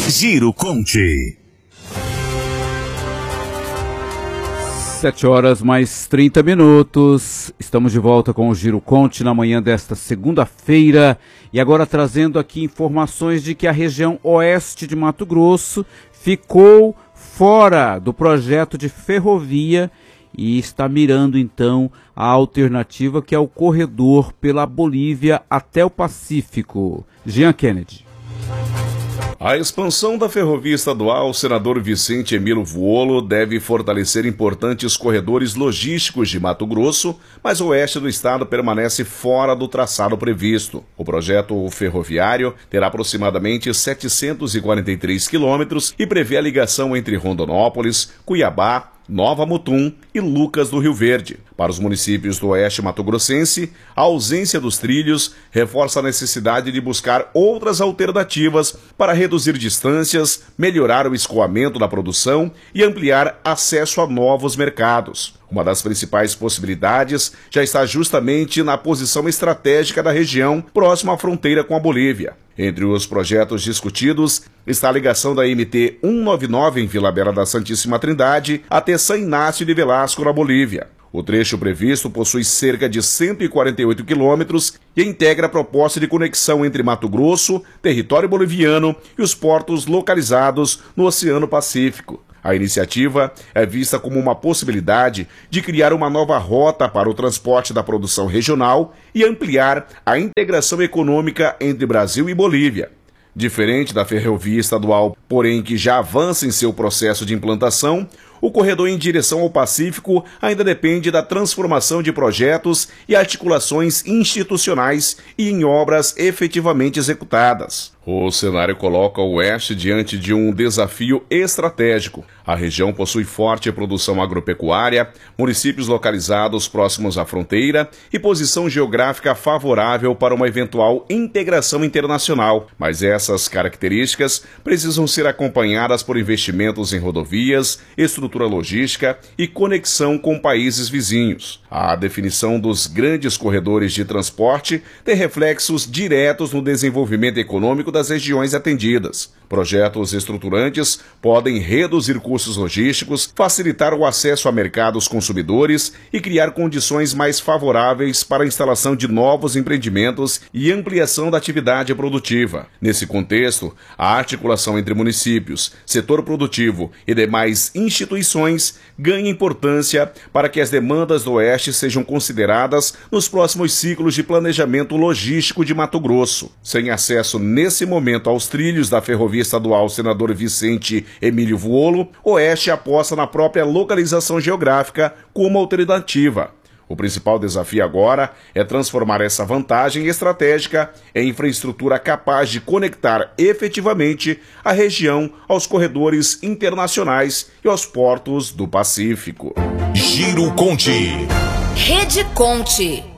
Giro Conte. 7h mais 30. Estamos de volta com o Giro Conte na manhã desta segunda-feira e agora trazendo aqui informações de que a região oeste de Mato Grosso ficou fora do projeto de ferrovia e está mirando então a alternativa que é o corredor pela Bolívia até o Pacífico. Jean Kennedy. A expansão da ferrovia estadual, senador Vicente Emílio Vuolo, deve fortalecer importantes corredores logísticos de Mato Grosso, mas o oeste do estado permanece fora do traçado previsto. O projeto ferroviário terá aproximadamente 743 quilômetros e prevê a ligação entre Rondonópolis, Cuiabá, Nova Mutum e Lucas do Rio Verde. Para os municípios do oeste mato-grossense, a ausência dos trilhos reforça a necessidade de buscar outras alternativas para reduzir distâncias, melhorar o escoamento da produção e ampliar acesso a novos mercados. Uma das principais possibilidades já está justamente na posição estratégica da região, próxima à fronteira com a Bolívia. Entre os projetos discutidos está a ligação da MT 199 em Vila Bela da Santíssima Trindade até São Inácio de Velasco, na Bolívia. O trecho previsto possui cerca de 148 quilômetros e integra a proposta de conexão entre Mato Grosso, território boliviano e os portos localizados no Oceano Pacífico. A iniciativa é vista como uma possibilidade de criar uma nova rota para o transporte da produção regional e ampliar a integração econômica entre Brasil e Bolívia. Diferente da ferrovia estadual, porém que já avança em seu processo de implantação, o corredor em direção ao Pacífico ainda depende da transformação de projetos e articulações institucionais e em obras efetivamente executadas. O cenário coloca o oeste diante de um desafio estratégico. A região possui forte produção agropecuária, municípios localizados próximos à fronteira e posição geográfica favorável para uma eventual integração internacional. Mas essas características precisam ser acompanhadas por investimentos em rodovias, estrutura logística e conexão com países vizinhos. A definição dos grandes corredores de transporte tem reflexos diretos no desenvolvimento econômico das regiões atendidas. Projetos estruturantes podem reduzir custos logísticos, facilitar o acesso a mercados consumidores e criar condições mais favoráveis para a instalação de novos empreendimentos e ampliação da atividade produtiva. Nesse contexto, a articulação entre municípios, setor produtivo e demais instituições ganha importância para que as demandas do oeste sejam consideradas nos próximos ciclos de planejamento logístico de Mato Grosso. Sem acesso nesse momento aos trilhos da ferrovia estadual senador Vicente Emílio Vuolo, o oeste aposta na própria localização geográfica como alternativa. O principal desafio agora é transformar essa vantagem estratégica em infraestrutura capaz de conectar efetivamente a região aos corredores internacionais e aos portos do Pacífico. Giro Conte. Rede Conte.